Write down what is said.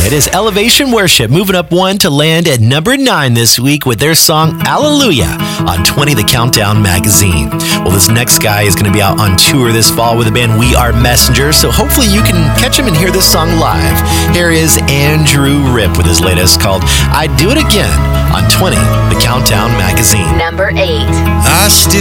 It is Elevation Worship, moving up one to land at number 9 this week with their song Alleluia on 20 The Countdown magazine. Well, this next guy is going to be out on tour this fall with the band We Are Messenger, so hopefully you can catch him and hear this song live. Here is Andrew Ripp with his latest called I'd Do It Again on 20 The Countdown magazine. Number 8. I still